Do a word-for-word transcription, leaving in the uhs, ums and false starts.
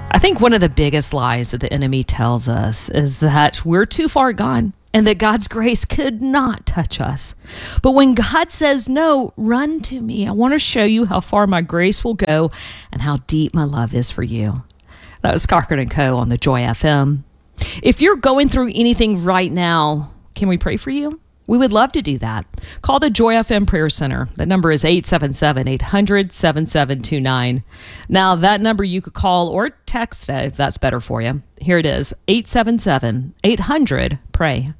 I think one of the biggest lies that the enemy tells us is that we're too far gone and that God's grace could not touch us. But when God says, no, run to me, I want to show you how far my grace will go and how deep my love is for you. That was Cochran and Co. on the Joy F M. If you're going through anything right now, can we pray for you? We would love to do that. Call the Joy F M Prayer Center. That number is eight seven seven, eight hundred, seven seven two nine. Now, that number you could call or text if that's better for you. Here it is, eight seven seven, eight hundred, pray.